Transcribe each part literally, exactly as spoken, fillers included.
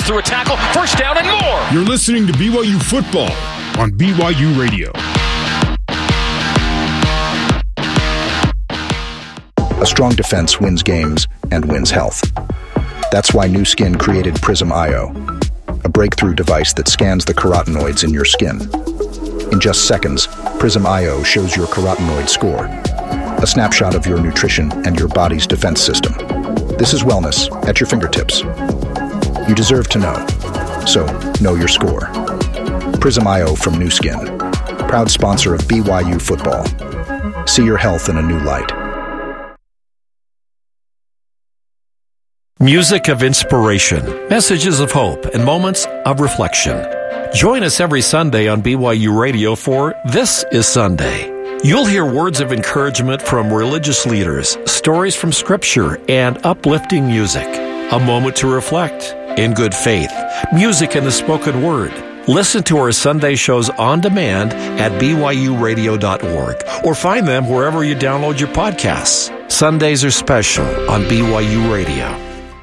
through a tackle, first down and more. You're listening to B Y U Football on B Y U Radio. A strong defense wins games and wins health. That's why Nu Skin created Prism I O, a breakthrough device that scans the carotenoids in your skin. In just seconds, Prism I O shows your carotenoid score, a snapshot of your nutrition and your body's defense system. This is wellness at your fingertips. You deserve to know, so know your score. Prism I O from Nu Skin, proud sponsor of B Y U Football. See your health in a new light. Music of inspiration, messages of hope, and moments of reflection. Join us every Sunday on B Y U Radio for This is Sunday. You'll hear words of encouragement from religious leaders, stories from Scripture, and uplifting music. A moment to reflect in good faith, music in the spoken word. Listen to our Sunday shows on demand at B Y U radio dot org or find them wherever you download your podcasts. Sundays are special on B Y U Radio.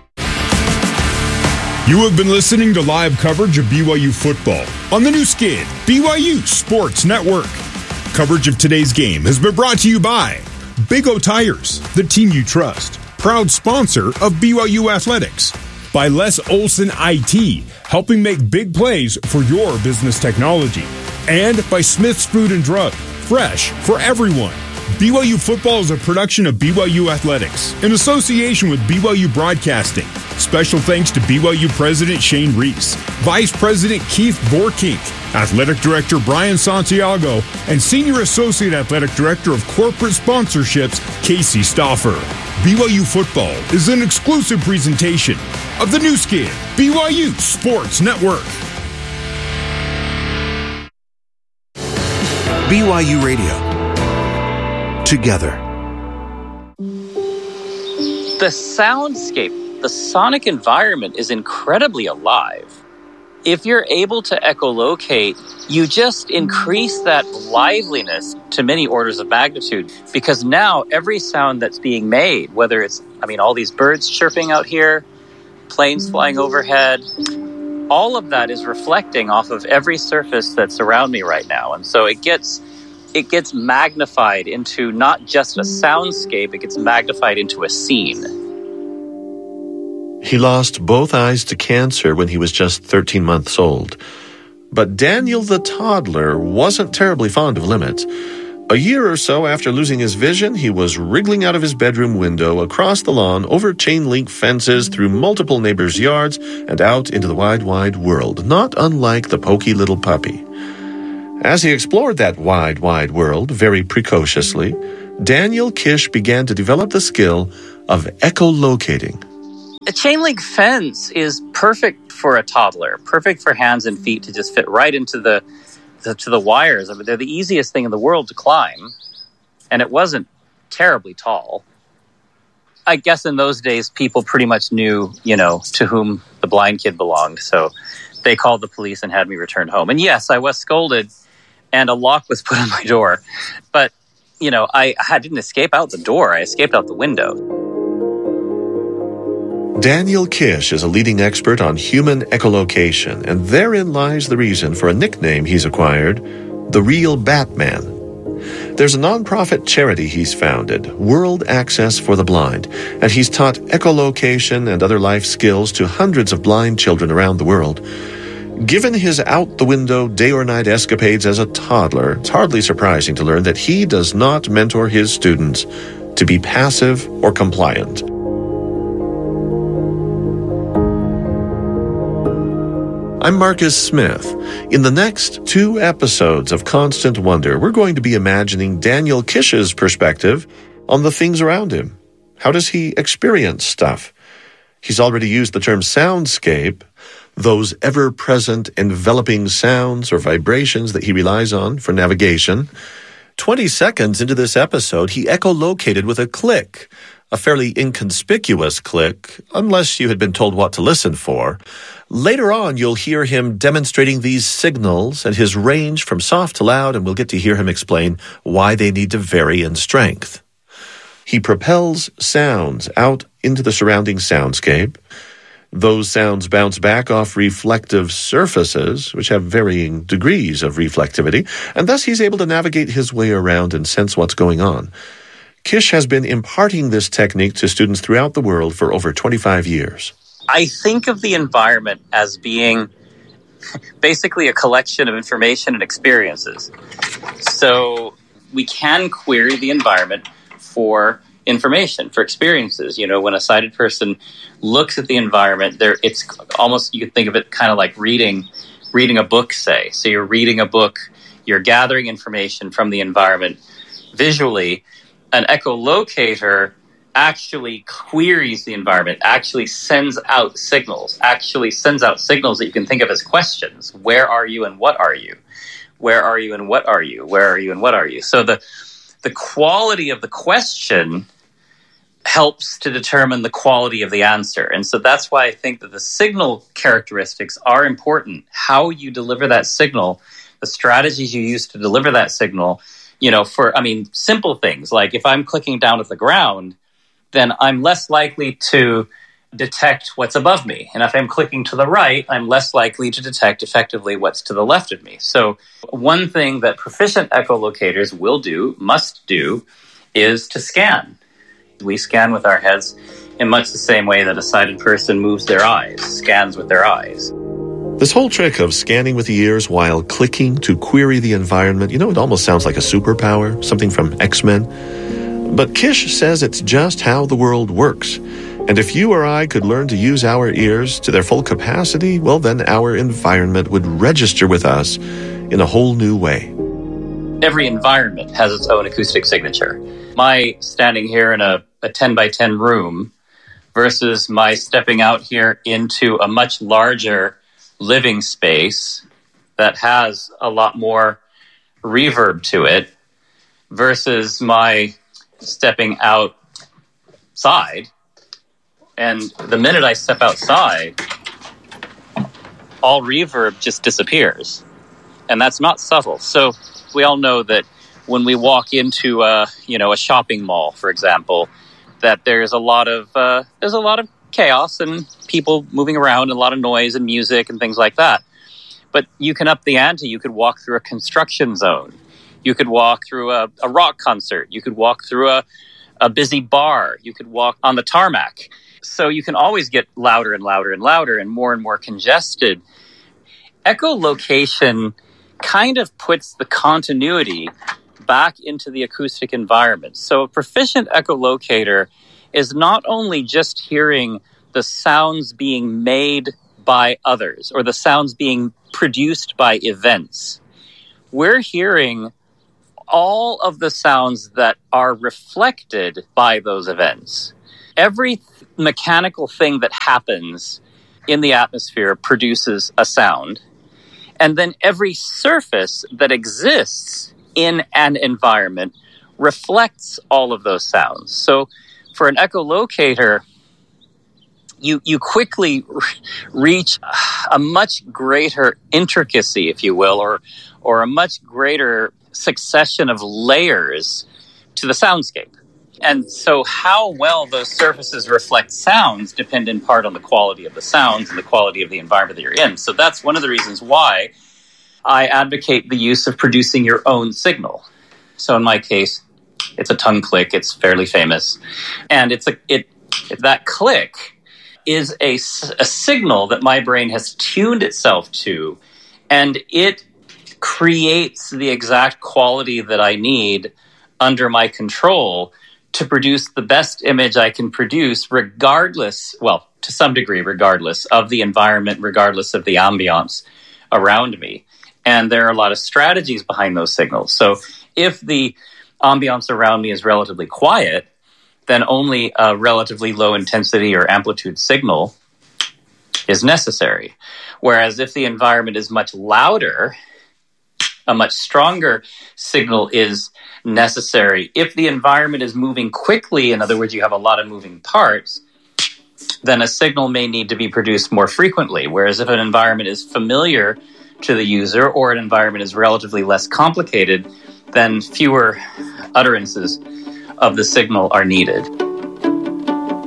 You have been listening to live coverage of B Y U football on the Nu Skin, B Y U Sports Network. Coverage of today's game has been brought to you by Big O Tires, the team you trust, proud sponsor of B Y U Athletics. By Les Olson I T, helping make big plays for your business technology. And by Smith's Food and Drug, fresh for everyone. B Y U Football is a production of B Y U Athletics in association with B Y U Broadcasting. Special thanks to B Y U President Shane Reese, Vice President Keith Vorkink, Athletic Director Brian Santiago, and Senior Associate Athletic Director of Corporate Sponsorships, Casey Stauffer. B Y U Football is an exclusive presentation of the Nu Skin, B Y U Sports Network. B Y U Radio. Together. The soundscape, the sonic environment is incredibly alive. If you're able to echolocate, you just increase that liveliness to many orders of magnitude, because now every sound that's being made, whether it's, I mean, all these birds chirping out here, planes flying overhead, all of that is reflecting off of every surface that's around me right now. And so it gets it gets magnified into not just a soundscape, it gets magnified into a scene. He lost both eyes to cancer when he was just thirteen months old. But Daniel the toddler wasn't terribly fond of limits. A year or so after losing his vision, he was wriggling out of his bedroom window, across the lawn, over chain-link fences, through multiple neighbors' yards, and out into the wide, wide world, not unlike the poky little puppy. As he explored that wide, wide world very precociously, Daniel Kish began to develop the skill of echolocating. A chain link fence is perfect for a toddler, perfect for hands and feet to just fit right into the, the to the wires. I mean, they're the easiest thing in the world to climb, and it wasn't terribly tall. I guess in those days, people pretty much knew, you know, to whom the blind kid belonged, so they called the police and had me returned home. And yes, I was scolded, and a lock was put on my door. But, you know, I, I didn't escape out the door. I escaped out the window. Daniel Kish is a leading expert on human echolocation, and therein lies the reason for a nickname he's acquired, the Real Batman. There's a nonprofit charity he's founded, World Access for the Blind, and he's taught echolocation and other life skills to hundreds of blind children around the world. Given his out-the-window day-or-night escapades as a toddler, it's hardly surprising to learn that he does not mentor his students to be passive or compliant. I'm Marcus Smith. In the next two episodes of Constant Wonder, we're going to be imagining Daniel Kish's perspective on the things around him. How does he experience stuff? He's already used the term soundscape, those ever-present enveloping sounds or vibrations that he relies on for navigation. Twenty seconds into this episode, he echolocated with a click, a fairly inconspicuous click, unless you had been told what to listen for. Later on, you'll hear him demonstrating these signals and his range from soft to loud, and we'll get to hear him explain why they need to vary in strength. He propels sounds out into the surrounding soundscape. Those sounds bounce back off reflective surfaces, which have varying degrees of reflectivity, and thus he's able to navigate his way around and sense what's going on. Kish has been imparting this technique to students throughout the world for over twenty-five years. I think of the environment as being basically a collection of information and experiences. So we can query the environment for information, for experiences. You know, when a sighted person looks at the environment, there it's almost, you could think of it kind of like reading reading a book, say. So you're reading a book, you're gathering information from the environment visually. An echolocator actually queries the environment, actually sends out signals, actually sends out signals that you can think of as questions. Where are you and what are you? Where are you and what are you? Where are you and what are you? So the the quality of the question helps to determine the quality of the answer. And so that's why I think that the signal characteristics are important. How you deliver that signal, the strategies you use to deliver that signal, you know, for, I mean, simple things like if I'm clicking down at the ground, then I'm less likely to detect what's above me. And if I'm clicking to the right, I'm less likely to detect effectively what's to the left of me. So one thing that proficient echolocators will do, must do, is to scan. We scan with our heads in much the same way that a sighted person moves their eyes, scans with their eyes. This whole trick of scanning with the ears while clicking to query the environment, you know, it almost sounds like a superpower, something from X-Men. But Kish says it's just how the world works. And if you or I could learn to use our ears to their full capacity, well, then our environment would register with us in a whole new way. Every environment has its own acoustic signature. My standing here in a, a ten by ten room versus my stepping out here into a much larger living space that has a lot more reverb to it versus my stepping outside. And the minute I step outside, all reverb just disappears. And that's not subtle. So we all know that when we walk into a, you know, a shopping mall, for example, that there's a lot of uh, there's a lot of chaos and people moving around and a lot of noise and music and things like that. But you can up the ante. You could walk through a construction zone. You could walk through a, a rock concert. You could walk through a, a busy bar. You could walk on the tarmac. So you can always get louder and louder and louder and more and more congested. Echolocation kind of puts the continuity back into the acoustic environment. So a proficient echolocator is not only just hearing the sounds being made by others or the sounds being produced by events. We're hearing all of the sounds that are reflected by those events. Every th- mechanical thing that happens in the atmosphere produces a sound. And then every surface that exists in an environment reflects all of those sounds. So for an echolocator, you you quickly r- reach a much greater intricacy, if you will, or or a much greater succession of layers to the soundscape. And so how well those surfaces reflect sounds depend in part on the quality of the sounds and the quality of the environment that you're in. So that's one of the reasons why I advocate the use of producing your own signal. So in my case, it's a tongue click. It's fairly famous. And it's a it that click is a, a signal that my brain has tuned itself to, and it creates the exact quality that I need under my control to produce the best image I can produce, regardless, well, to some degree, regardless of the environment, regardless of the ambiance around me. And there are a lot of strategies behind those signals. So if the ambiance around me is relatively quiet, then only a relatively low intensity or amplitude signal is necessary. Whereas if the environment is much louder, a much stronger signal is necessary. If the environment is moving quickly, in other words, you have a lot of moving parts, then a signal may need to be produced more frequently. Whereas if an environment is familiar to the user or an environment is relatively less complicated, then fewer utterances of the signal are needed.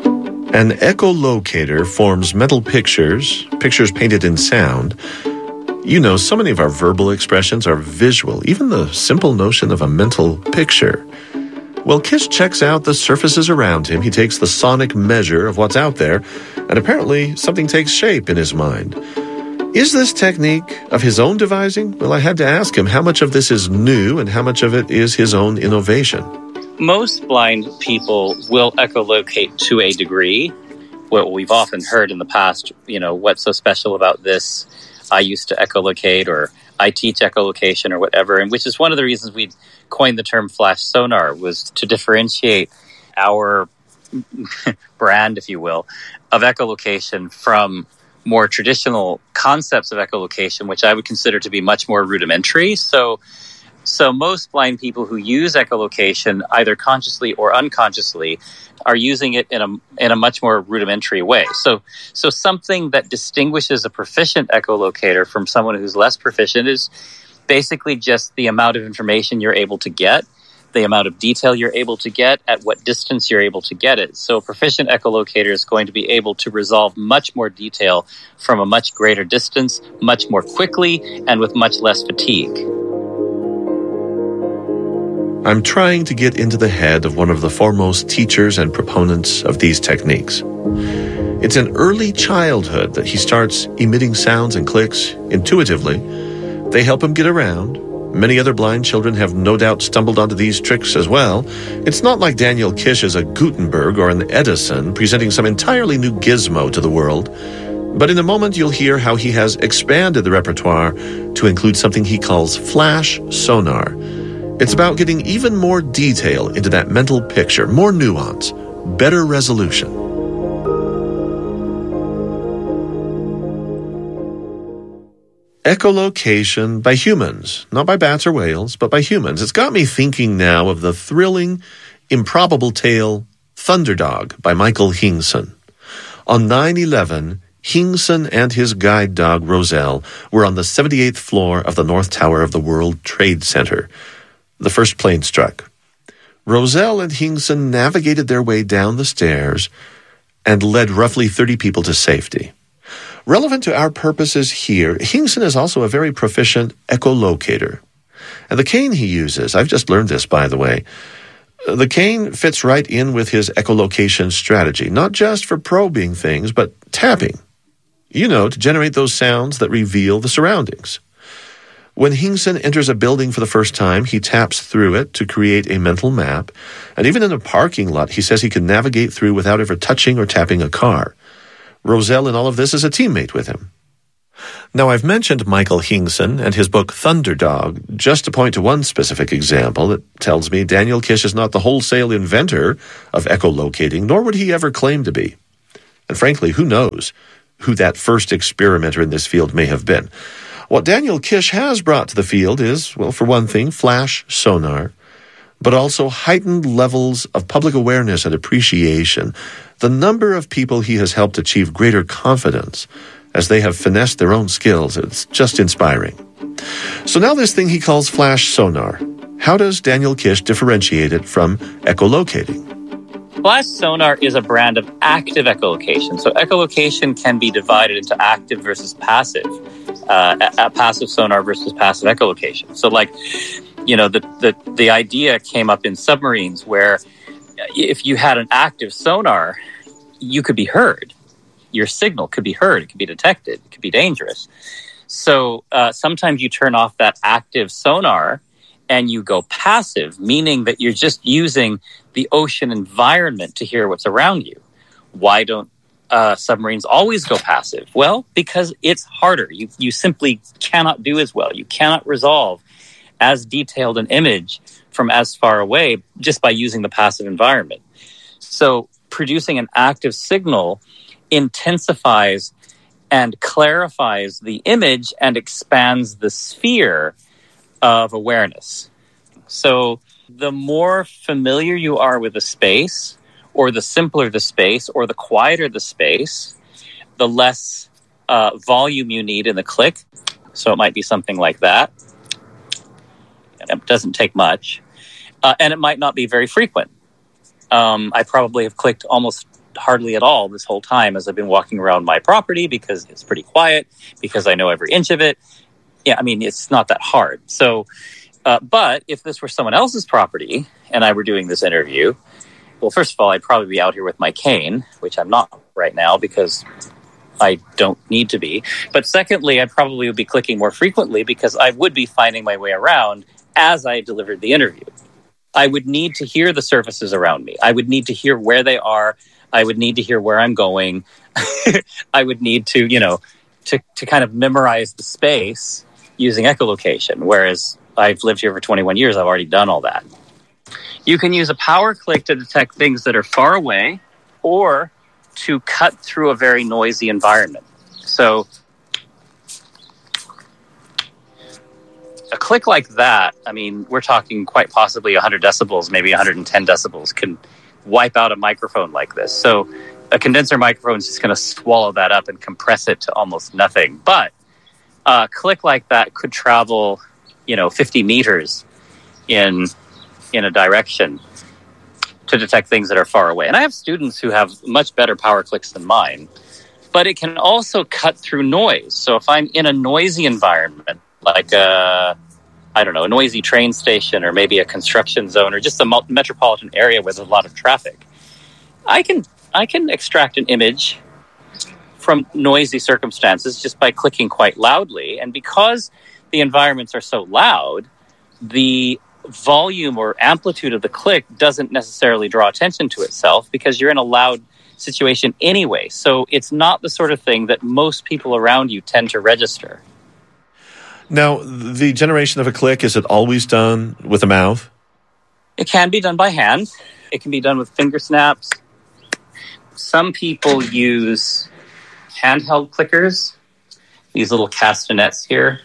An echolocator forms mental pictures, pictures painted in sound. You know, so many of our verbal expressions are visual, even the simple notion of a mental picture. Well, Kish checks out the surfaces around him. He takes the sonic measure of what's out there, and apparently something takes shape in his mind. Is this technique of his own devising? Well, I had to ask him how much of this is new and how much of it is his own innovation. Most blind people will echolocate to a degree. What we've often heard in the past, you know, what's so special about this? I used to echolocate, or I teach echolocation, or whatever, and which is one of the reasons we coined the term flash sonar, was to differentiate our brand, if you will, of echolocation from more traditional concepts of echolocation, which I would consider to be much more rudimentary. So, so most blind people who use echolocation, either consciously or unconsciously, are using it in a in a much more rudimentary way. So, so something that distinguishes a proficient echolocator from someone who's less proficient is basically just the amount of information you're able to get, the amount of detail you're able to get, at what distance you're able to get it. So a proficient echolocator is going to be able to resolve much more detail from a much greater distance, much more quickly, and with much less fatigue. I'm trying to get into the head of one of the foremost teachers and proponents of these techniques. It's in early childhood that he starts emitting sounds and clicks intuitively. They help him get around. Many other blind children have no doubt stumbled onto these tricks as well. It's not like Daniel Kish is a Gutenberg or an Edison presenting some entirely new gizmo to the world. But in a moment, you'll hear how he has expanded the repertoire to include something he calls flash sonar. It's about getting even more detail into that mental picture, more nuance, better resolution. Echolocation by humans, not by bats or whales, but by humans. It's got me thinking now of the thrilling, improbable tale Thunderdog by Michael Hingson. On nine eleven, Hingson and his guide dog Roselle were on the seventy-eighth floor of the North Tower of the World Trade Center. The first plane struck. Roselle and Hingson navigated their way down the stairs and led roughly thirty people to safety. Relevant to our purposes here, Hingson is also a very proficient echolocator. And the cane he uses, I've just learned this, by the way, the cane fits right in with his echolocation strategy, not just for probing things, but tapping, you know, to generate those sounds that reveal the surroundings. When Hingson enters a building for the first time, he taps through it to create a mental map. And even in a parking lot, he says he can navigate through without ever touching or tapping a car. Roselle in all of this is a teammate with him. Now, I've mentioned Michael Hingson and his book Thunderdog just to point to one specific example that tells me Daniel Kish is not the wholesale inventor of echolocating, nor would he ever claim to be. And frankly, who knows who that first experimenter in this field may have been. What Daniel Kish has brought to the field is, well, for one thing, flash sonar, but also heightened levels of public awareness and appreciation. The number of people he has helped achieve greater confidence as they have finessed their own skills, it's just inspiring. So now this thing he calls flash sonar. How does Daniel Kish differentiate it from echolocating? Flash sonar is a brand of active echolocation. So echolocation can be divided into active versus passive. Uh, a, a passive sonar versus passive echolocation. So like, you know, the, the, the idea came up in submarines where if you had an active sonar, you could be heard. Your signal could be heard. It could be detected. It could be dangerous. So uh, sometimes you turn off that active sonar and you go passive, meaning that you're just using the ocean environment to hear what's around you. Why don't Uh, submarines always go passive? Well, because it's harder. You you simply cannot do as well. You cannot resolve as detailed an image from as far away just by using the passive environment. So producing an active signal intensifies and clarifies the image and expands the sphere of awareness. So the more familiar you are with a space, or the simpler the space, or the quieter the space, the less uh, volume you need in the click. So it might be something like that. It doesn't take much. Uh, and it might not be very frequent. Um, I probably have clicked almost hardly at all this whole time as I've been walking around my property because it's pretty quiet, because I know every inch of it. Yeah, I mean, it's not that hard. So, uh, but if this were someone else's property and I were doing this interview, well, first of all, I'd probably be out here with my cane, which I'm not right now because I don't need to be. But secondly, I probably would be clicking more frequently because I would be finding my way around as I delivered the interview. I would need to hear the surfaces around me. I would need to hear where they are. I would need to hear where I'm going. I would need to, you know, to, to kind of memorize the space using echolocation, whereas I've lived here for twenty-one years. I've already done all that. You can use a power click to detect things that are far away or to cut through a very noisy environment. So a click like that, I mean, we're talking quite possibly one hundred decibels, maybe one hundred ten decibels, can wipe out a microphone like this. So a condenser microphone is just going to swallow that up and compress it to almost nothing. But a click like that could travel, you know, fifty meters in in a direction to detect things that are far away. And I have students who have much better power clicks than mine, but it can also cut through noise. So if I'm in a noisy environment, like a, I don't know, a noisy train station or maybe a construction zone or just a metropolitan area where there's a lot of traffic, I can I can extract an image from noisy circumstances just by clicking quite loudly. And because the environments are so loud, the volume or amplitude of the click doesn't necessarily draw attention to itself because you're in a loud situation anyway. So it's not the sort of thing that most people around you tend to register. Now, the generation of a click, is it always done with a mouth? It can be done by hand. It can be done with finger snaps. Some people use handheld clickers, these little castanets here.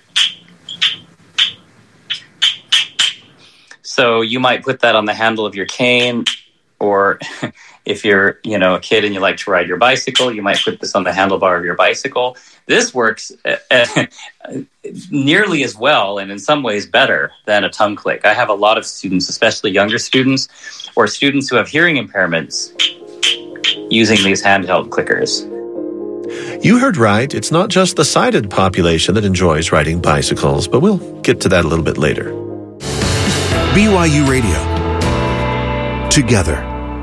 So you might put that on the handle of your cane, or if you're, you know, a kid and you like to ride your bicycle, you might put this on the handlebar of your bicycle. This works uh, nearly as well and in some ways better than a tongue click. I have a lot of students, especially younger students or students who have hearing impairments, using these handheld clickers. You heard right. It's not just the sighted population that enjoys riding bicycles, but we'll get to that a little bit later. B Y U Radio. Together.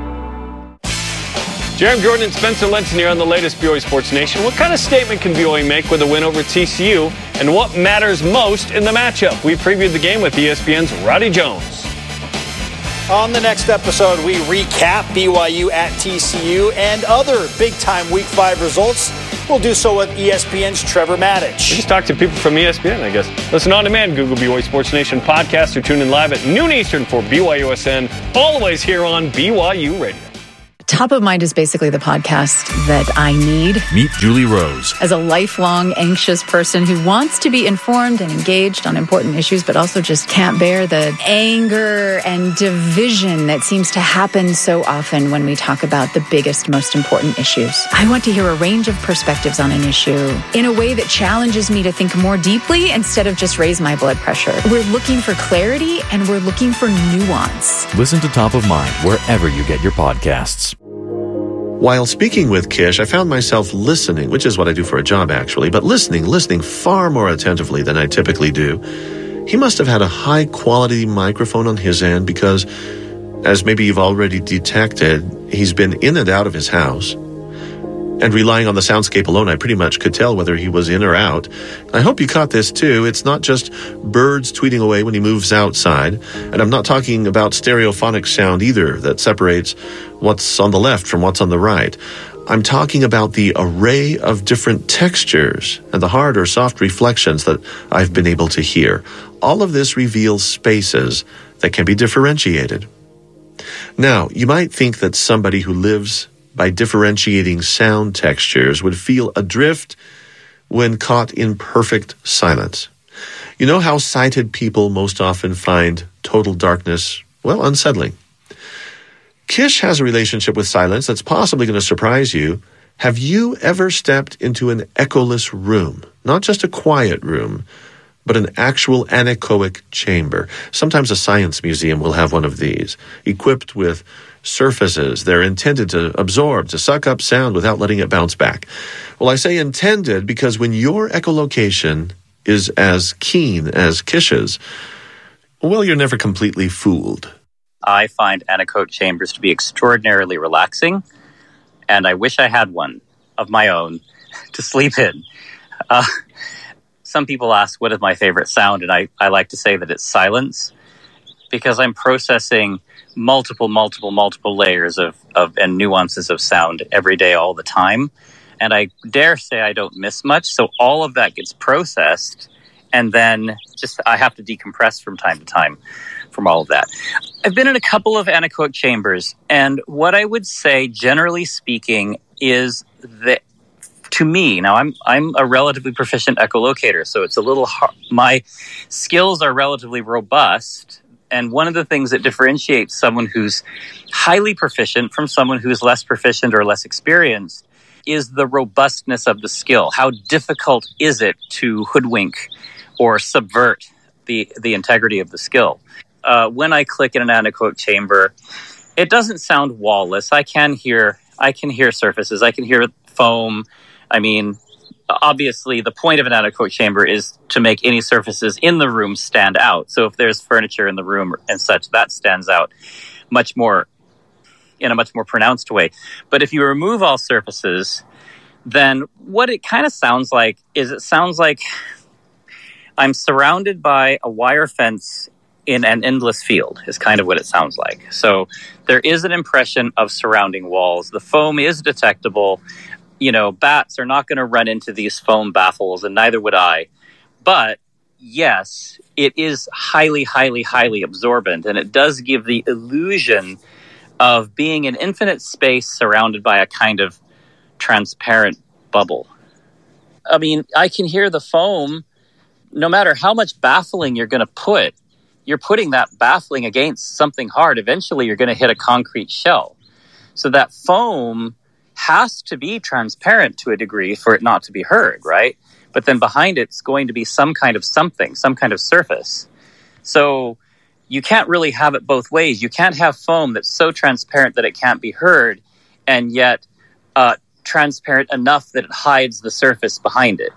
Jeremy Jordan and Spencer Lenson here on the latest B Y U Sports Nation. What kind of statement can B Y U make with a win over T C U, and what matters most in the matchup? We previewed the game with E S P N's Roddy Jones. On the next episode, we recap B Y U at T C U and other big-time Week five results. We'll do so with E S P N's Trevor Maddich. We just talk to people from E S P N, I guess. Listen on demand, Google B Y U Sports Nation podcast, or tune in live at noon Eastern for B Y U S N, always here on B Y U Radio. Top of Mind is basically the podcast that I need. Meet Julie Rose. As a lifelong anxious person who wants to be informed and engaged on important issues, but also just can't bear the anger and division that seems to happen so often when we talk about the biggest, most important issues. I want to hear a range of perspectives on an issue in a way that challenges me to think more deeply instead of just raise my blood pressure. We're looking for clarity and we're looking for nuance. Listen to Top of Mind wherever you get your podcasts. While speaking with Kish, I found myself listening, which is what I do for a job actually, but listening, listening far more attentively than I typically do. He must have had a high-quality microphone on his end because, as maybe you've already detected, he's been in and out of his house. And relying on the soundscape alone, I pretty much could tell whether he was in or out. I hope you caught this too. It's not just birds tweeting away when he moves outside. And I'm not talking about stereophonic sound either that separates what's on the left from what's on the right. I'm talking about the array of different textures and the hard or soft reflections that I've been able to hear. All of this reveals spaces that can be differentiated. Now, you might think that somebody who lives by differentiating sound textures would feel adrift when caught in perfect silence. You know how sighted people most often find total darkness, well, unsettling. Kish has a relationship with silence that's possibly going to surprise you. Have you ever stepped into an echoless room? Not just a quiet room, but an actual anechoic chamber. Sometimes a science museum will have one of these, equipped with surfaces. They're intended to absorb, to suck up sound without letting it bounce back. Well, I say intended because when your echolocation is as keen as Kish's, well, you're never completely fooled. I find anechoic chambers to be extraordinarily relaxing, and I wish I had one of my own to sleep in. Uh, some people ask, what is my favorite sound? And I, I like to say that it's silence, because I'm processing multiple, multiple, multiple layers of, of and nuances of sound every day, all the time. And I dare say I don't miss much. So all of that gets processed, and then just I have to decompress from time to time from all of that. I've been in a couple of anechoic chambers, and what I would say, generally speaking, is that to me, now I'm I'm a relatively proficient echolocator, so it's a little hard. My skills are relatively robust. And one of the things that differentiates someone who's highly proficient from someone who's less proficient or less experienced is the robustness of the skill. How difficult is it to hoodwink or subvert the, the integrity of the skill? Uh, when I click in an anechoic chamber, it doesn't sound wall-less. I can hear, I can hear surfaces. I can hear foam. I mean, obviously, the point of an anechoic chamber is to make any surfaces in the room stand out. So if there's furniture in the room and such, that stands out much more in a much more pronounced way. But if you remove all surfaces, then what it kind of sounds like is it sounds like I'm surrounded by a wire fence in an endless field is kind of what it sounds like. So there is an impression of surrounding walls. The foam is detectable. You know, bats are not going to run into these foam baffles, and neither would I. But yes, it is highly, highly, highly absorbent, and it does give the illusion of being in infinite space surrounded by a kind of transparent bubble. I mean, I can hear the foam. No matter how much baffling you're going to put, you're putting that baffling against something hard. Eventually, you're going to hit a concrete shell. So that foam has to be transparent to a degree for it not to be heard, right? But then behind it's going to be some kind of something, some kind of surface. So you can't really have it both ways. You can't have foam that's so transparent that it can't be heard, and yet uh, transparent enough that it hides the surface behind it.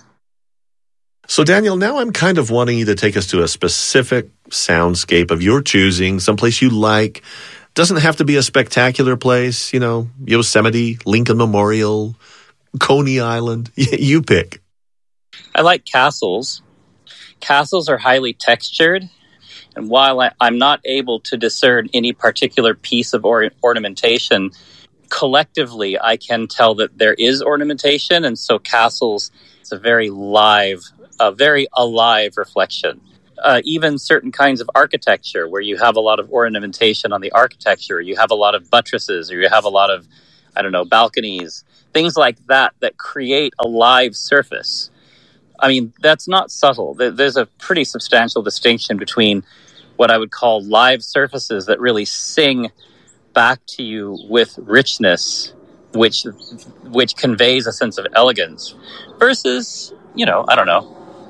So, Daniel, now I'm kind of wanting you to take us to a specific soundscape of your choosing, someplace you like. Doesn't have to be a spectacular place, you know, Yosemite, Lincoln Memorial, Coney Island. You pick. I like castles. Castles are highly textured. And while I, I'm not able to discern any particular piece of or, ornamentation, collectively I can tell that there is ornamentation. And so castles, it's a very live, a very alive reflection. Uh, even certain kinds of architecture where you have a lot of ornamentation on the architecture, you have a lot of buttresses, or you have a lot of, I don't know, balconies, things like that that create a live surface. I mean, that's not subtle. There's a pretty substantial distinction between what I would call live surfaces that really sing back to you with richness, which which conveys a sense of elegance, versus, you know, I don't know,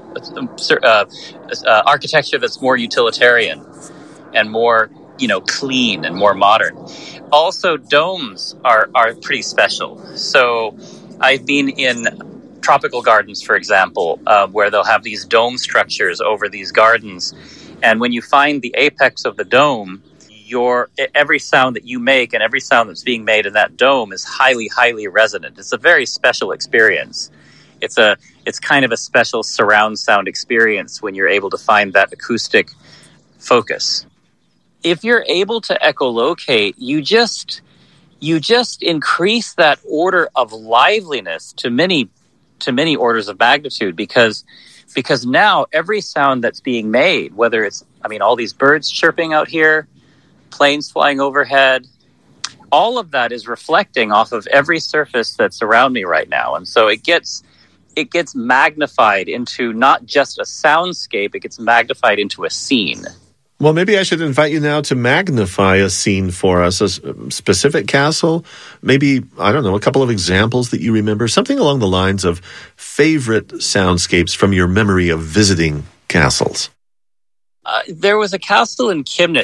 Uh, uh, architecture that's more utilitarian and more, you know, clean and more modern. Also, domes are, are pretty special. So I've been in tropical gardens, for example, uh, where they'll have these dome structures over these gardens. And when you find the apex of the dome, your every sound that you make and every sound that's being made in that dome is highly, highly resonant. It's a very special experience. It's a it's kind of a special surround sound experience when you're able to find that acoustic focus. If you're able to echolocate, you just you just increase that order of liveliness to many to many orders of magnitude, because because now every sound that's being made, whether it's I mean all these birds chirping out here, planes flying overhead, all of that is reflecting off of every surface that's around me right now. And so it gets it gets magnified into not just a soundscape, it gets magnified into a scene. Well, maybe I should invite you now to magnify a scene for us, a specific castle, maybe, I don't know, a couple of examples that you remember, something along the lines of favorite soundscapes from your memory of visiting castles. Uh, there was a castle in Chemnitz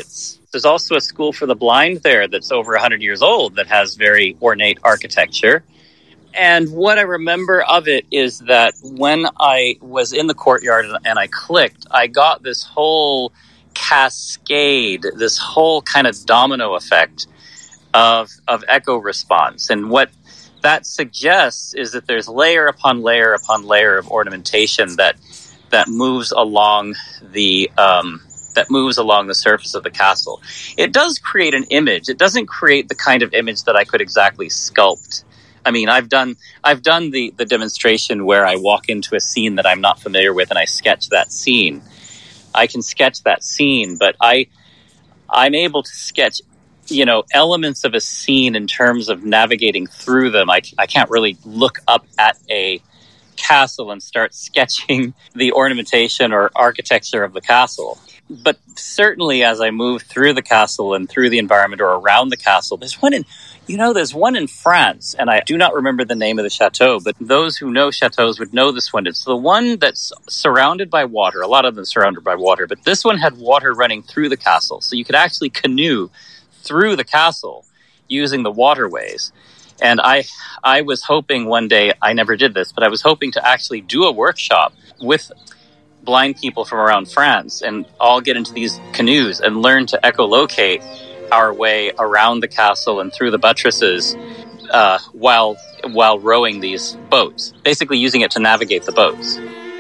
There's also a school for the blind there that's over one hundred years old that has very ornate architecture. And what I remember of it is that when I was in the courtyard and I clicked, I got this whole cascade, this whole kind of domino effect of of echo response. And what that suggests is that there's layer upon layer upon layer of ornamentation that that moves along the um, that moves along the surface of the castle. It does create an image. It doesn't create the kind of image that I could exactly sculpt. I mean, I've done I've done the, the demonstration where I walk into a scene that I'm not familiar with and I sketch that scene. I can sketch that scene, but I I'm able to sketch, you know, elements of a scene in terms of navigating through them. I, I can't really look up at a castle and start sketching the ornamentation or architecture of the castle. But certainly as I move through the castle and through the environment or around the castle, there's one in, you know, there's one in France, and I do not remember the name of the chateau, but those who know chateaus would know this one. It's the one that's surrounded by water. A lot of them surrounded by water, but this one had water running through the castle. So you could actually canoe through the castle using the waterways. And I I was hoping one day, I never did this, but I was hoping to actually do a workshop with blind people from around France and all get into these canoes and learn to echolocate our way around the castle and through the buttresses uh, while while rowing these boats, basically using it to navigate the boats.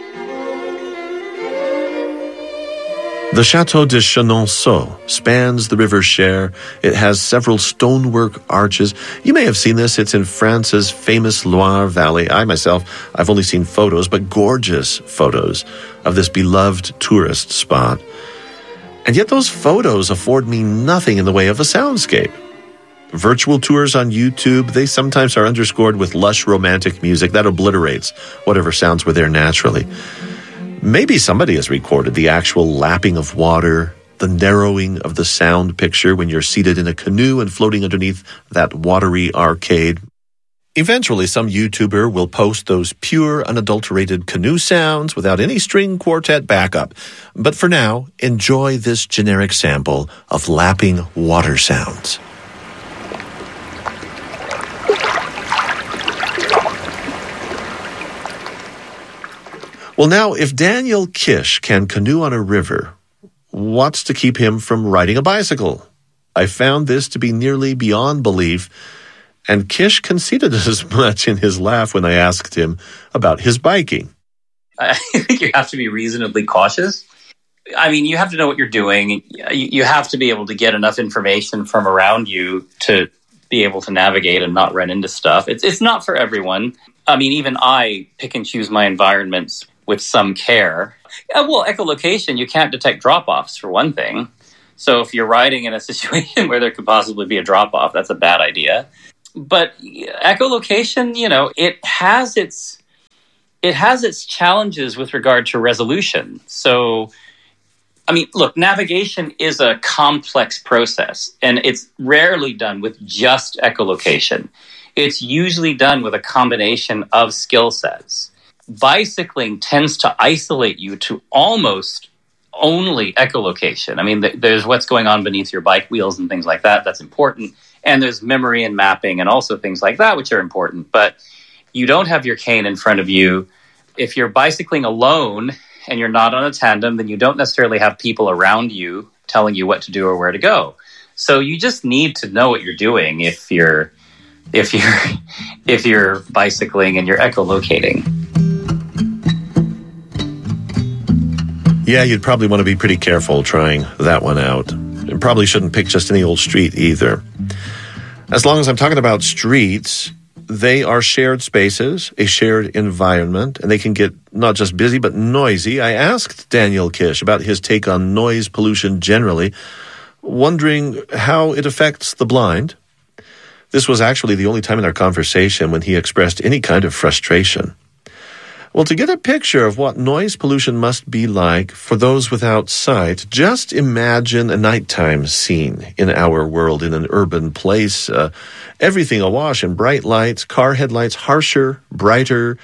The Château de Chenonceau spans the River Cher. It has several stonework arches. You may have seen this. It's in France's famous Loire Valley. I myself, I've only seen photos, but gorgeous photos of this beloved tourist spot. And yet those photos afford me nothing in the way of a soundscape. Virtual tours on YouTube, they sometimes are underscored with lush romantic music that obliterates whatever sounds were there naturally. Maybe somebody has recorded the actual lapping of water, the narrowing of the sound picture when you're seated in a canoe and floating underneath that watery arcade. Eventually, some YouTuber will post those pure, unadulterated canoe sounds without any string quartet backup. But for now, enjoy this generic sample of lapping water sounds. Well, now, if Daniel Kish can canoe on a river, what's to keep him from riding a bicycle? I found this to be nearly beyond belief, and Kish conceded as much in his laugh when I asked him about his biking. I think you have to be reasonably cautious. I mean, you have to know what you're doing. You have to be able to get enough information from around you to be able to navigate and not run into stuff. It's it's not for everyone. I mean, even I pick and choose my environments with some care. Uh, well, echolocation, you can't detect drop-offs for one thing. So if you're riding in a situation where there could possibly be a drop-off, that's a bad idea. But echolocation, you know, it has its it has its challenges with regard to resolution. So, I mean, look, navigation is a complex process, and it's rarely done with just echolocation. It's usually done with a combination of skill sets. Bicycling tends to isolate you to almost only echolocation. I mean, th- there's what's going on beneath your bike wheels and things like that. That's important. And there's memory and mapping and also things like that, which are important. But you don't have your cane in front of you. If you're bicycling alone and you're not on a tandem, then you don't necessarily have people around you telling you what to do or where to go. So you just need to know what you're doing if you're if you're if you're bicycling and you're echolocating. Yeah, you'd probably want to be pretty careful trying that one out. You probably shouldn't pick just any old street either. As long as I'm talking about streets, they are shared spaces, a shared environment, and they can get not just busy but noisy. I asked Daniel Kish about his take on noise pollution generally, wondering how it affects the blind. This was actually the only time in our conversation when he expressed any kind of frustration. Well, to get a picture of what noise pollution must be like for those without sight, just imagine a nighttime scene in our world, in an urban place. Uh, everything awash in bright lights, car headlights harsher, brighter,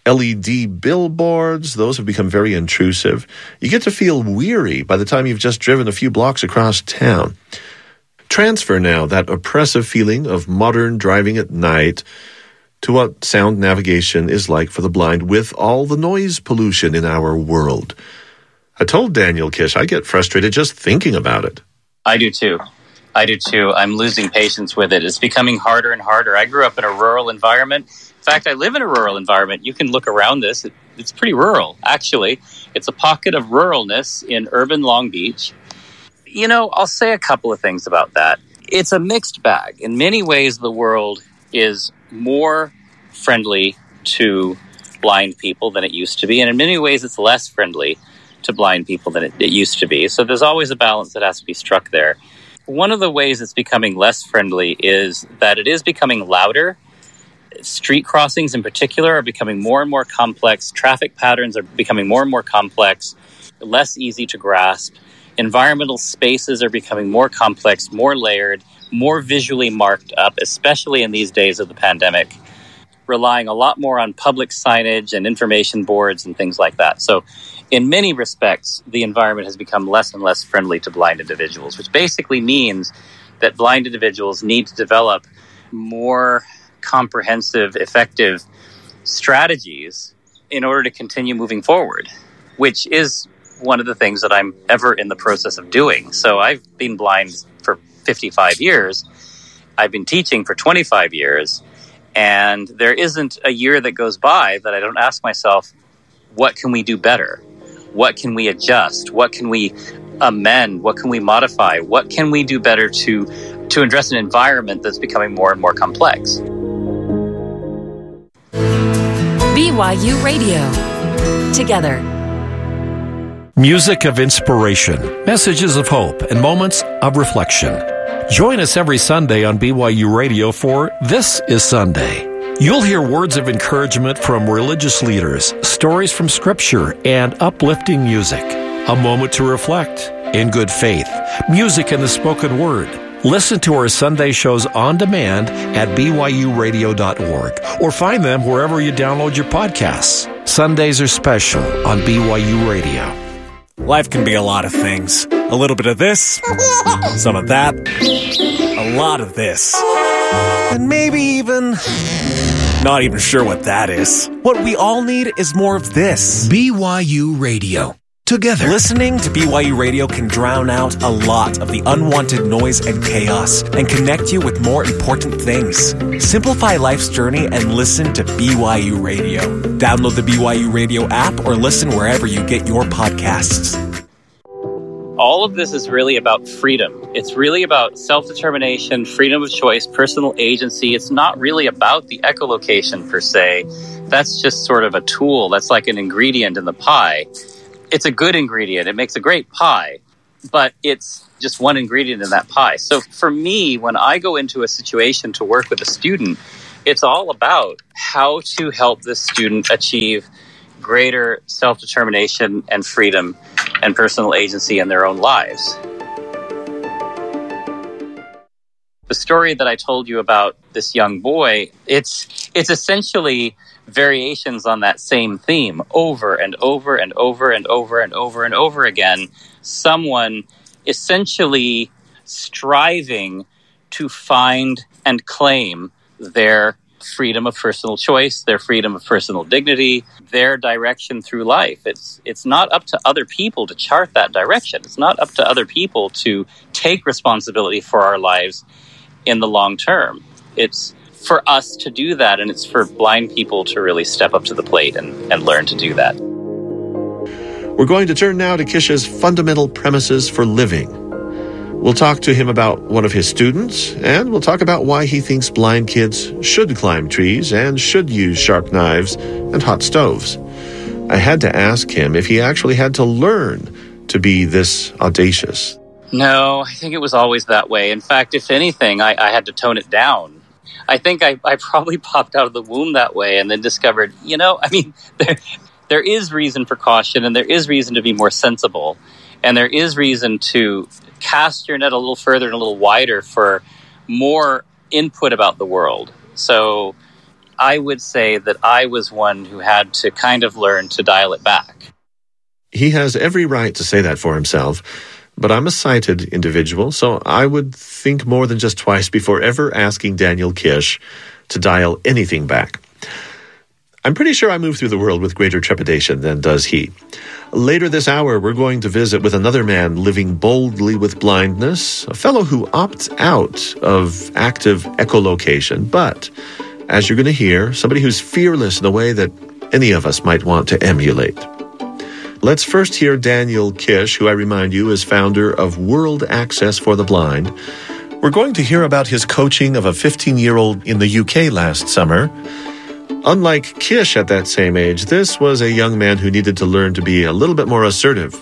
L E D billboards, those have become very intrusive. You get to feel weary by the time you've just driven a few blocks across town. Transfer now that oppressive feeling of modern driving at night to what sound navigation is like for the blind with all the noise pollution in our world. I told Daniel Kish I get frustrated just thinking about it. I do too. I do too. I'm losing patience with it. It's becoming harder and harder. I grew up in a rural environment. In fact, I live in a rural environment. You can look around this. It, it's pretty rural, actually. It's a pocket of ruralness in urban Long Beach. You know, I'll say a couple of things about that. It's a mixed bag. In many ways, the world is more friendly to blind people than it used to be. And in many ways, it's less friendly to blind people than it, it used to be. So there's always a balance that has to be struck there. One of the ways it's becoming less friendly is that it is becoming louder. Street crossings in particular are becoming more and more complex. Traffic patterns are becoming more and more complex, less easy to grasp. Environmental spaces are becoming more complex, more layered, more visually marked up, especially in these days of the pandemic, relying a lot more on public signage and information boards and things like that. So in many respects, the environment has become less and less friendly to blind individuals, which basically means that blind individuals need to develop more comprehensive, effective strategies in order to continue moving forward, which is one of the things that I'm ever in the process of doing. So I've been blind for fifty-five years. I've been teaching for twenty-five years. And there isn't a year that goes by that I don't ask myself, what can we do better? What can we adjust? What can we amend? What can we modify? What can we do better to, to address an environment that's becoming more and more complex? B Y U Radio. Together. Music of inspiration, messages of hope, and moments of reflection. Join us every Sunday on B Y U Radio for This is Sunday. You'll hear words of encouragement from religious leaders, stories from Scripture, and uplifting music. A moment to reflect in good faith, music and the spoken word. Listen to our Sunday shows on demand at B Y U radio dot org or find them wherever you download your podcasts. Sundays are special on B Y U Radio. Life can be a lot of things. A little bit of this, some of that, a lot of this, and maybe even not even sure what that is. What we all need is more of this. B Y U Radio. Together. Listening to B Y U Radio can drown out a lot of the unwanted noise and chaos and connect you with more important things. Simplify life's journey and listen to B Y U Radio. Download the B Y U Radio app or listen wherever you get your podcasts. All of this is really about freedom. It's really about self-determination, freedom of choice, personal agency. It's not really about the echolocation per se. That's just sort of a tool. That's like an ingredient in the pie. It's a good ingredient. It makes a great pie, but it's just one ingredient in that pie. So for me, when I go into a situation to work with a student, it's all about how to help this student achieve greater self-determination and freedom and personal agency in their own lives. The story that I told you about this young boy, it's it's essentially variations on that same theme over and over and over and over and over and over again. Someone essentially striving to find and claim their freedom of personal choice, their freedom of personal dignity, their direction through life. It's it's not up to other people to chart that direction. It's not up to other people to take responsibility for our lives in the long term. It's for us to do that, and it's for blind people to really step up to the plate and, and learn to do that. We're going to turn now to Kish's fundamental premises for living. We'll talk to him about one of his students, and we'll talk about why he thinks blind kids should climb trees and should use sharp knives and hot stoves. I had to ask him if he actually had to learn to be this audacious. No, I think it was always that way. In fact, if anything, I, I had to tone it down. I think I, I probably popped out of the womb that way and then discovered, you know, I mean, there, there is reason for caution and there is reason to be more sensible. And there is reason to cast your net a little further and a little wider for more input about the world. So I would say that I was one who had to kind of learn to dial it back. He has every right to say that for himself, but I'm a sighted individual, so I would think more than just twice before ever asking Daniel Kish to dial anything back. I'm pretty sure I move through the world with greater trepidation than does he. Later this hour, we're going to visit with another man living boldly with blindness, a fellow who opts out of active echolocation, but, as you're going to hear, somebody who's fearless in a way that any of us might want to emulate. Let's first hear Daniel Kish, who I remind you is founder of World Access for the Blind. We're going to hear about his coaching of a fifteen-year-old in the U K last summer. Unlike Kish at that same age, this was a young man who needed to learn to be a little bit more assertive.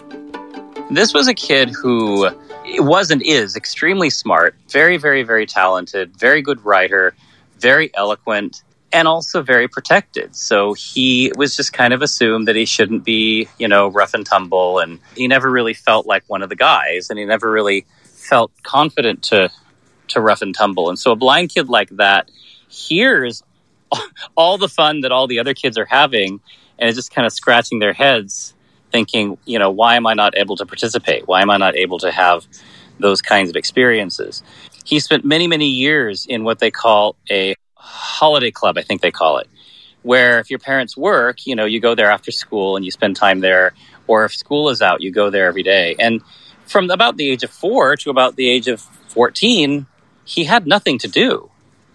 This was a kid who was and is extremely smart, very, very, very talented, very good writer, very eloquent, and also very protected. So he was just kind of assumed that he shouldn't be, you know, rough and tumble, and he never really felt like one of the guys, and he never really felt confident to, to rough and tumble. And so a blind kid like that hears all the fun that all the other kids are having and is just kind of scratching their heads thinking, you know, why am I not able to participate? Why am I not able to have those kinds of experiences? He spent many, many years in what they call a holiday club, I think they call it, where if your parents work, you know, you go there after school and you spend time there, or if school is out, you go there every day. And from about the age of four to about the age of fourteen, he had nothing to do.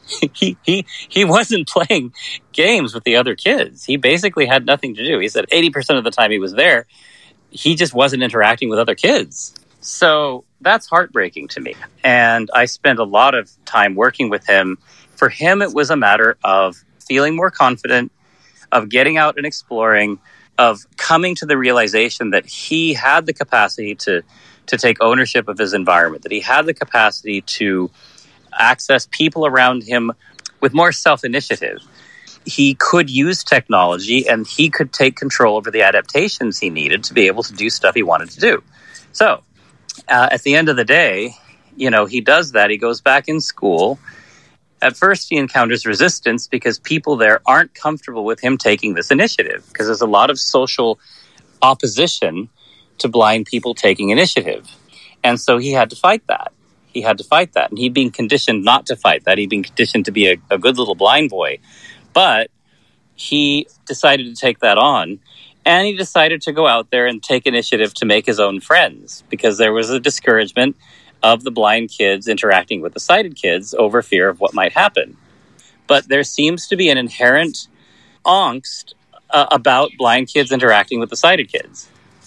He he he wasn't playing games with the other kids. He basically had nothing to do. He said eighty percent of the time he was there, he just wasn't interacting with other kids. So that's heartbreaking to me. And I spent a lot of time working with him. For him, it was a matter of feeling more confident, of getting out and exploring, of coming to the realization that he had the capacity to, to take ownership of his environment, that he had the capacity to access people around him with more self-initiative. He could use technology and he could take control over the adaptations he needed to be able to do stuff he wanted to do. So uh, at the end of the day, you know, he does that. He goes back in school. At first, he encounters resistance because people there aren't comfortable with him taking this initiative, because there's a lot of social opposition to blind people taking initiative. And so he had to fight that. He had to fight that. And he'd been conditioned not to fight that. He'd been conditioned to be a, a good little blind boy. But he decided to take that on. And he decided to go out there and take initiative to make his own friends, because there was a discouragement of the blind kids interacting with the sighted kids over fear of what might happen. But there seems to be an inherent angst uh, about blind kids interacting with the sighted kids,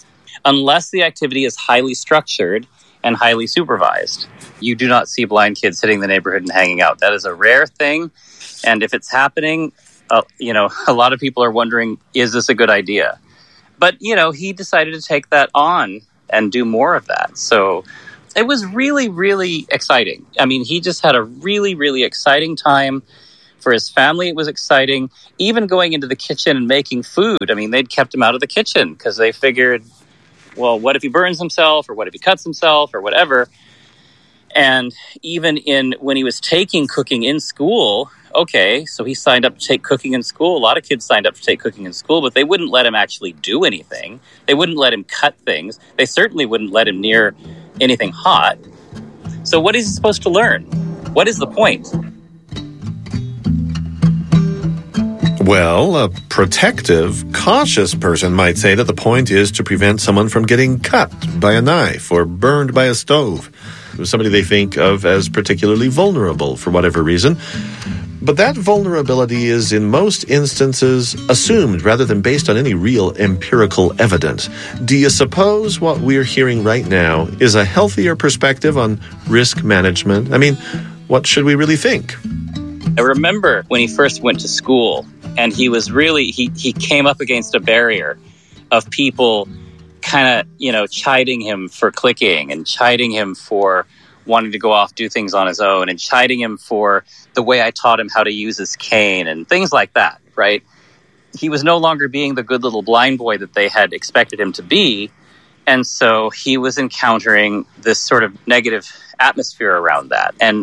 unless the activity is highly structured and highly supervised. You do not see blind kids hitting the neighborhood and hanging out. That is a rare thing. And if it's happening, uh, you know, a lot of people are wondering, is this a good idea? But, you know, he decided to take that on and do more of that. So it was really, really exciting. I mean, he just had a really, really exciting time. For his family, it was exciting. Even going into the kitchen and making food. I mean, they'd kept him out of the kitchen because they figured, well, what if he burns himself, or what if he cuts himself, or whatever? And even in when he was taking cooking in school, okay, so he signed up to take cooking in school. A lot of kids signed up to take cooking in school, but they wouldn't let him actually do anything. They wouldn't let him cut things. They certainly wouldn't let him near anything hot. So what is he supposed to learn? What is the point? Well, a protective, cautious person might say that the point is to prevent someone from getting cut by a knife or burned by a stove. Somebody they think of as particularly vulnerable for whatever reason. But that vulnerability is in most instances assumed rather than based on any real empirical evidence. Do you suppose what we're hearing right now is a healthier perspective on risk management? I mean, what should we really think? I remember when he first went to school, and he was really, he, he came up against a barrier of people kind of, you know, chiding him for clicking and chiding him for wanting to go off, do things on his own, and chiding him for the way I taught him how to use his cane and things like that, right? He was no longer being the good little blind boy that they had expected him to be. And so he was encountering this sort of negative atmosphere around that. And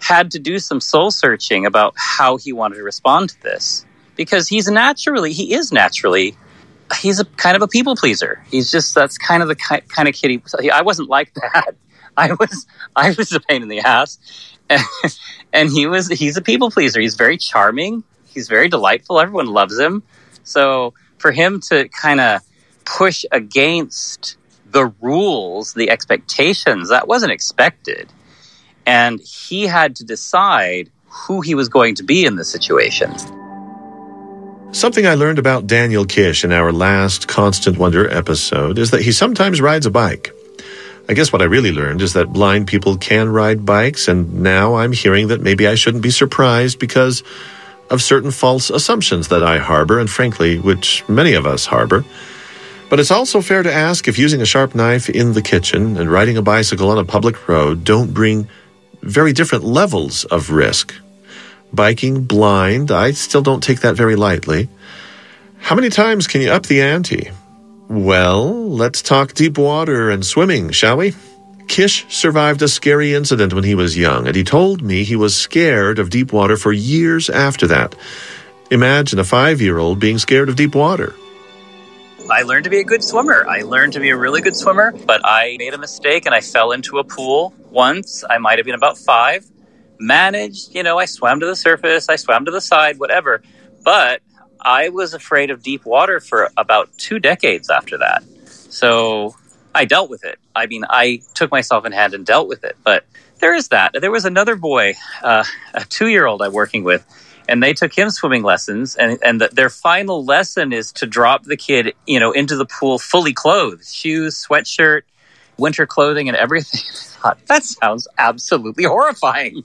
had to do some soul searching about how he wanted to respond to this. Because he's naturally, he is naturally, he's a kind of a people pleaser. He's just, that's kind of the ki- kind of kid he, I wasn't like that. I was, I was a pain in the ass. And, and he was, he's a people pleaser. He's very charming. He's very delightful. Everyone loves him. So for him to kind of push against the rules, the expectations, that wasn't expected. And he had to decide who he was going to be in this situation. Something I learned about Daniel Kish in our last Constant Wonder episode is that he sometimes rides a bike. I guess what I really learned is that blind people can ride bikes, and now I'm hearing that maybe I shouldn't be surprised because of certain false assumptions that I harbor, and frankly, which many of us harbor. But it's also fair to ask if using a sharp knife in the kitchen and riding a bicycle on a public road don't bring very different levels of risk. Biking blind, I still don't take that very lightly. How many times can you up the ante? Well, let's talk deep water and swimming, shall we? Kish survived a scary incident when he was young, and he told me he was scared of deep water for years after that. Imagine a five-year-old being scared of deep water. I learned to be a good swimmer. I learned to be a really good swimmer, but I made a mistake and I fell into a pool once. I might have been about five. Managed, you know, I swam to the surface, I swam to the side, whatever. But I was afraid of deep water for about two decades after that. So I dealt with it. I mean, I took myself in hand and dealt with it. But there is that. There was another boy, uh, a two-year-old I'm working with, and they took him swimming lessons, and, and the, their final lesson is to drop the kid, you know, into the pool fully clothed, shoes, sweatshirt, winter clothing, and everything. I thought, that sounds absolutely horrifying.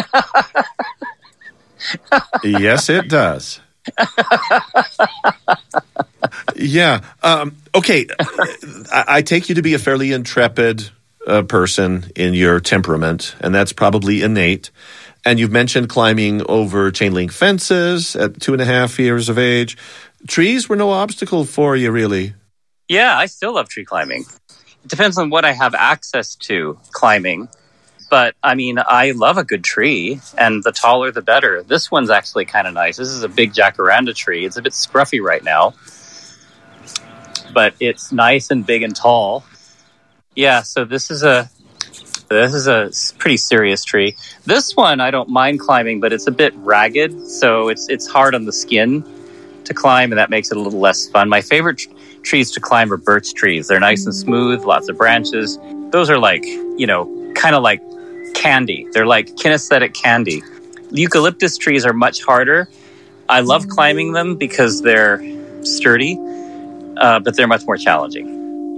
Yes, it does. Yeah. Um, okay. I, I take you to be a fairly intrepid uh, person in your temperament, and that's probably innate. And you've mentioned climbing over chain link fences at two and a half years of age. Trees were no obstacle for you, really. Yeah, I still love tree climbing. It depends on what I have access to climbing. But, I mean, I love a good tree, and the taller the better. This one's actually kind of nice. This is a big jacaranda tree. It's a bit scruffy right now, but it's nice and big and tall. Yeah, so this is a this is a pretty serious tree. This one I don't mind climbing, but it's a bit ragged, so it's it's hard on the skin to climb, and that makes it a little less fun. My favorite tr- trees to climb are birch trees. They're nice and smooth, lots of branches. Those are like, you know, kind of like candy. They're like kinesthetic candy. Eucalyptus trees are much harder. I love climbing them because they're sturdy, uh, but they're much more challenging.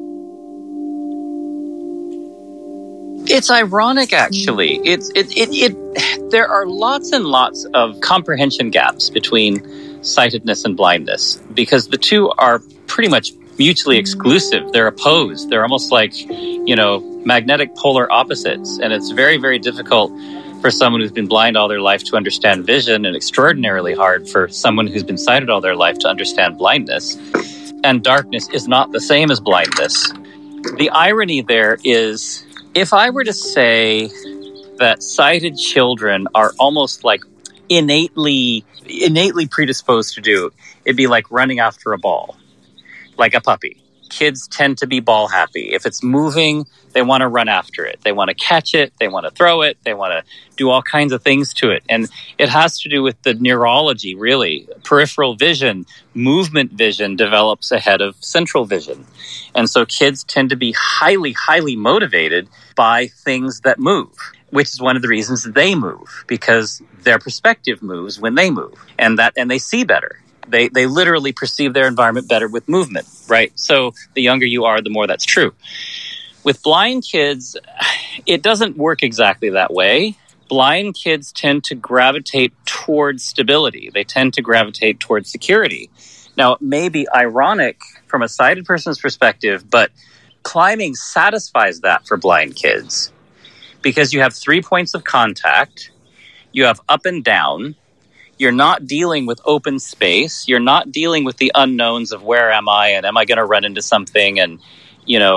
It's ironic, actually. It's it, it it there are lots and lots of comprehension gaps between sightedness and blindness because the two are pretty much mutually exclusive. They're opposed. They're almost like, you know, magnetic polar opposites. And it's very, very difficult for someone who's been blind all their life to understand vision, and extraordinarily hard for someone who's been sighted all their life to understand blindness. And darkness is not the same as blindness. The irony there is, if I were to say that sighted children are almost like innately, innately predisposed to do, it'd be like running after a ball. Like a puppy. Kids tend to be ball happy. If it's moving, they want to run after it. They want to catch it. They want to throw it. They want to do all kinds of things to it. And it has to do with the neurology, really. Peripheral vision, movement vision develops ahead of central vision. And so kids tend to be highly, highly motivated by things that move, which is one of the reasons they move, because their perspective moves when they move, and that and they see better. They they literally perceive their environment better with movement, right? So the younger you are, the more that's true. With blind kids, it doesn't work exactly that way. Blind kids tend to gravitate towards stability. They tend to gravitate towards security. Now, it may be ironic from a sighted person's perspective, but climbing satisfies that for blind kids because you have three points of contact. You have up and down. You're not dealing with open space. You're not dealing with the unknowns of where am I and am I going to run into something? And, you know,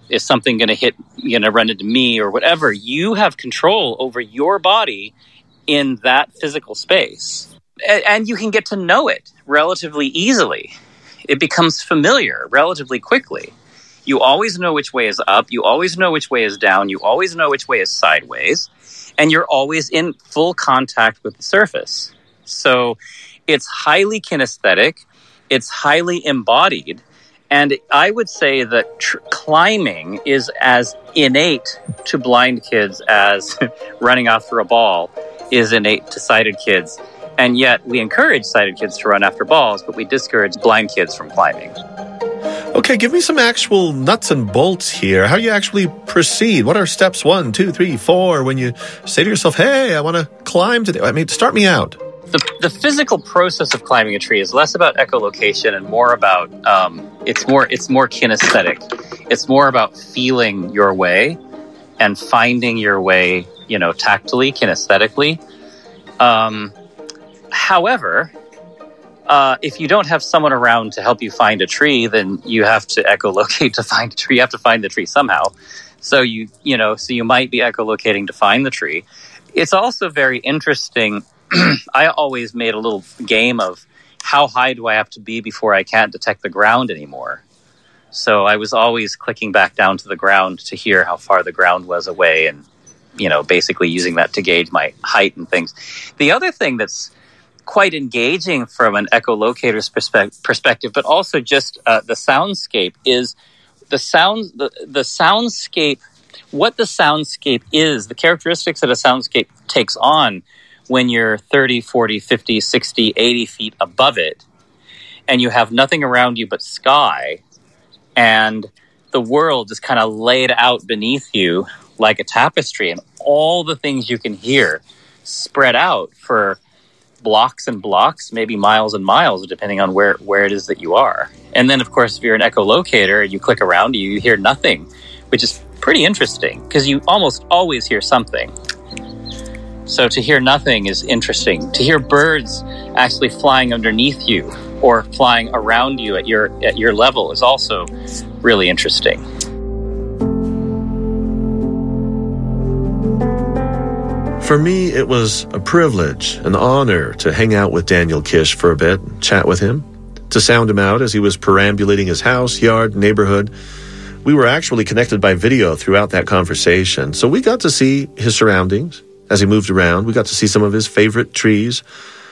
Is something going to hit, you know, run into me or whatever? You have control over your body in that physical space. And, and you can get to know it relatively easily. It becomes familiar relatively quickly. You always know which way is up. You always know which way is down. You always know which way is sideways. And you're always in full contact with the surface. So it's highly kinesthetic. It's highly embodied. And I would say that tr- climbing is as innate to blind kids as running after a ball is innate to sighted kids. And yet we encourage sighted kids to run after balls, but we discourage blind kids from climbing. Okay, give me some actual nuts and bolts here. How do you actually proceed? What are steps one, two, three, four when you say to yourself, hey, I want to climb today? I mean, start me out. The, the physical process of climbing a tree is less about echolocation and more about um, it's more it's more kinesthetic. It's more about feeling your way and finding your way, you know, tactily, kinesthetically. Um, however, uh, if you don't have someone around to help you find a tree, then you have to echolocate to find a tree. You have to find the tree somehow. So you you know so you might be echolocating to find the tree. It's also very interesting. I always made a little game of how high do I have to be before I can't detect the ground anymore. So I was always clicking back down to the ground to hear how far the ground was away and, you know, basically using that to gauge my height and things. The other thing that's quite engaging from an echolocator's perspe- perspective, but also just uh, the soundscape is the sound, the, the soundscape, what the soundscape is, the characteristics that a soundscape takes on when you're thirty, forty, fifty, sixty, eighty feet above it, and you have nothing around you but sky, and the world is kind of laid out beneath you like a tapestry, and all the things you can hear spread out for blocks and blocks, maybe miles and miles, depending on where, where it is that you are. And then, of course, if you're an echolocator and you click around, you hear nothing, which is pretty interesting, because you almost always hear something. So to hear nothing is interesting. To hear birds actually flying underneath you or flying around you at your at your level is also really interesting. For me, it was a privilege, an honor to hang out with Daniel Kish for a bit, chat with him, to sound him out as he was perambulating his house, yard, neighborhood. We were actually connected by video throughout that conversation, so we got to see his surroundings. As he moved around, we got to see some of his favorite trees.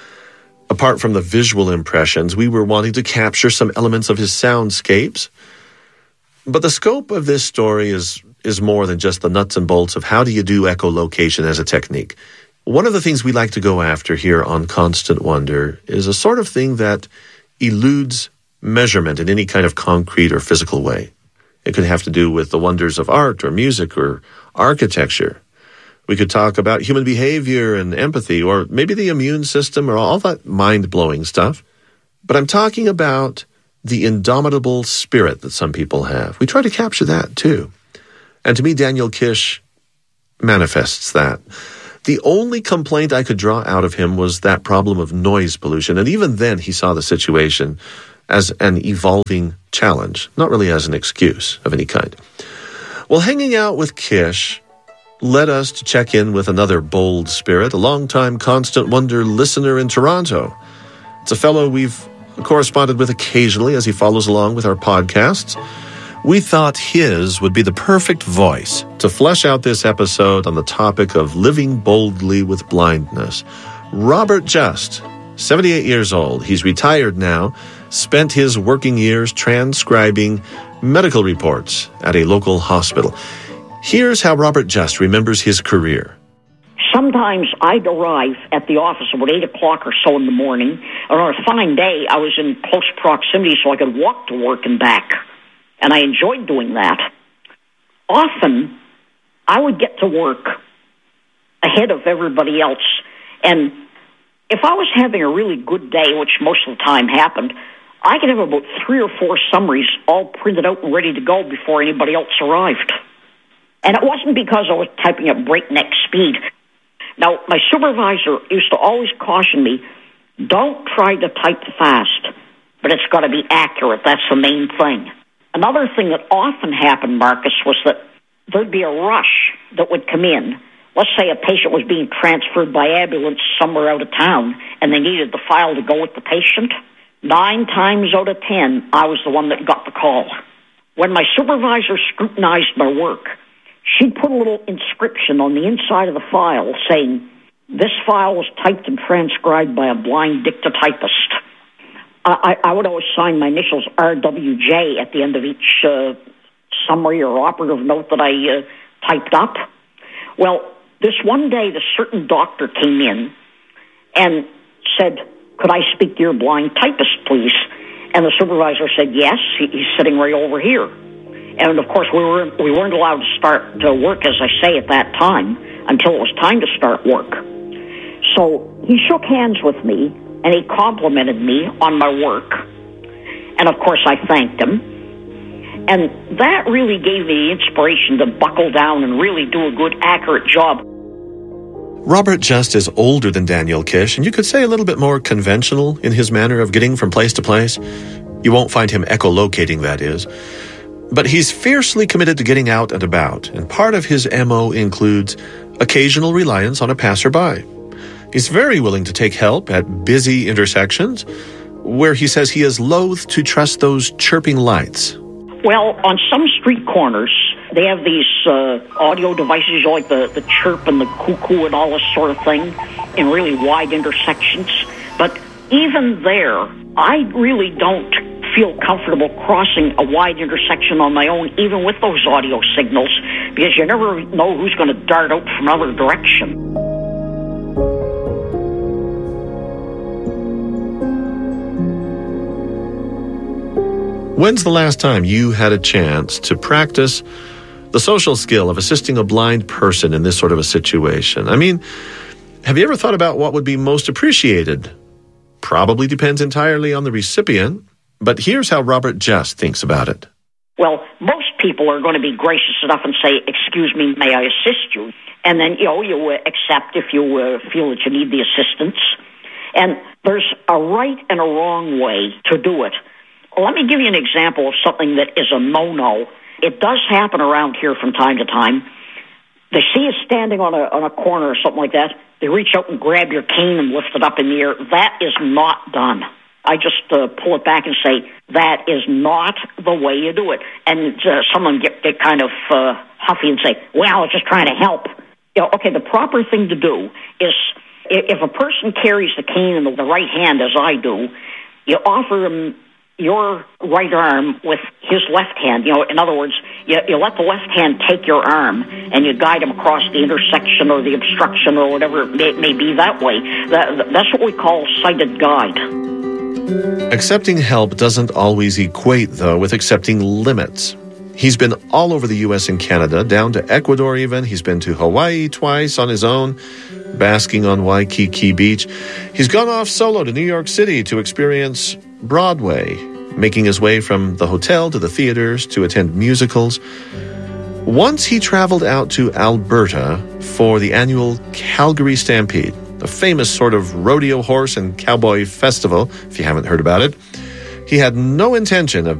Apart from the visual impressions, we were wanting to capture some elements of his soundscapes. But the scope of this story is, is more than just the nuts and bolts of how do you do echolocation as a technique. One of the things we like to go after here on Constant Wonder is a sort of thing that eludes measurement in any kind of concrete or physical way. It could have to do with the wonders of art or music or architecture. We could talk about human behavior and empathy, or maybe the immune system, or all that mind-blowing stuff. But I'm talking about the indomitable spirit that some people have. We try to capture that, too. And to me, Daniel Kish manifests that. The only complaint I could draw out of him was that problem of noise pollution. And even then, he saw the situation as an evolving challenge, not really as an excuse of any kind. Well, hanging out with Kish led us to check in with another bold spirit, a longtime Constant Wonder listener in Toronto. It's a fellow we've corresponded with occasionally as he follows along with our podcasts. We thought his would be the perfect voice to flesh out this episode on the topic of living boldly with blindness. Robert Just, seventy-eight years old. He's retired now, spent his working years transcribing medical reports at a local hospital. Here's how Robert Just remembers his career. Sometimes I'd arrive at the office about eight o'clock or so in the morning, and on a fine day, I was in close proximity so I could walk to work and back, and I enjoyed doing that. Often, I would get to work ahead of everybody else, and if I was having a really good day, which most of the time happened, I could have about three or four summaries all printed out and ready to go before anybody else arrived. And it wasn't because I was typing at breakneck speed. Now, my supervisor used to always caution me, don't try to type fast, but it's got to be accurate. That's the main thing. Another thing that often happened, Marcus, was that there'd be a rush that would come in. Let's say a patient was being transferred by ambulance somewhere out of town, and they needed the file to go with the patient. Nine times out of ten, I was the one that got the call. When my supervisor scrutinized my work, she'd put a little inscription on the inside of the file saying, "This file was typed and transcribed by a blind dictatypist." I, I would always sign my initials R W J at the end of each uh, summary or operative note that I uh, typed up. Well, this one day, the certain doctor came in and said, "Could I speak to your blind typist, please?" And the supervisor said, "Yes, he's sitting right over here." And, of course, we, were, we weren't allowed to start to work, as I say, at that time, until it was time to start work. So he shook hands with me, and he complimented me on my work. And, of course, I thanked him. And that really gave me the inspiration to buckle down and really do a good, accurate job. Robert Just is older than Daniel Kish, and you could say a little bit more conventional in his manner of getting from place to place. You won't find him echolocating, that is. But he's fiercely committed to getting out and about, and part of his M O includes occasional reliance on a passerby. He's very willing to take help at busy intersections, where he says he is loath to trust those chirping lights. Well, on some street corners, they have these uh, audio devices like the, the chirp and the cuckoo and all this sort of thing in really wide intersections. But even there, I really don't feel comfortable crossing a wide intersection on my own, even with those audio signals, because you never know who's going to dart out from another direction. When's the last time you had a chance to practice the social skill of assisting a blind person in this sort of a situation? I mean, have you ever thought about what would be most appreciated? Probably depends entirely on the recipient, but here's how Robert Just thinks about it. Well, most people are going to be gracious enough and say, "Excuse me, may I assist you?" And then, you know, you uh, accept if you uh, feel that you need the assistance. And there's a right and a wrong way to do it. Let me give you an example of something that is a no-no. It does happen around here from time to time. They see you standing on a on a corner or something like that. They reach out and grab your cane and lift it up in the air. That is not done. I just uh, pull it back and say, that is not the way you do it. And uh, someone get, get kind of uh, huffy and say, "Well, I was just trying to help." You know, okay, the proper thing to do is, if a person carries the cane in the right hand, as I do, you offer them your right arm with his left hand. You know, in other words, you, you let the left hand take your arm and you guide him across the intersection or the obstruction or whatever it may, may be that way. That, that's what we call sighted guide. Accepting help doesn't always equate, though, with accepting limits. He's been all over the U S and Canada, down to Ecuador even. He's been to Hawaii twice on his own, basking on Waikiki Beach. He's gone off solo to New York City to experience Broadway, making his way from the hotel to the theaters to attend musicals. Once he traveled out to Alberta for the annual Calgary Stampede, a famous sort of rodeo horse and cowboy festival, if you haven't heard about it. He had no intention of